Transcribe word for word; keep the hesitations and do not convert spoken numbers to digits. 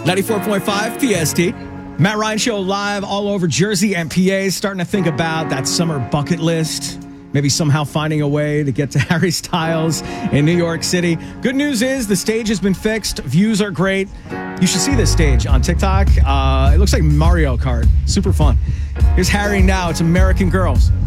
ninety-four point five P S T. Matt Ryan Show live all over Jersey and P A. Starting to think about that summer bucket list. Maybe somehow finding a way to get to Harry Styles in New York City. Good news is the stage has been fixed. Views are great. You should see this stage on TikTok. Uh, it looks like Mario Kart. Super fun. Here's Harry now. It's American Girls.